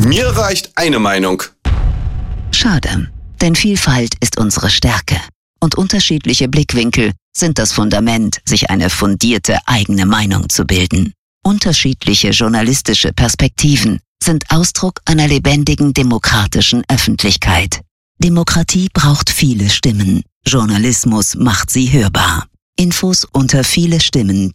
Mir reicht eine Meinung. Schade, denn Vielfalt ist unsere Stärke. Und unterschiedliche Blickwinkel sind das Fundament, sich eine fundierte eigene Meinung zu bilden. Unterschiedliche journalistische Perspektiven sind Ausdruck einer lebendigen demokratischen Öffentlichkeit. Demokratie braucht viele Stimmen. Journalismus macht sie hörbar. Infos unter vielestimmen.de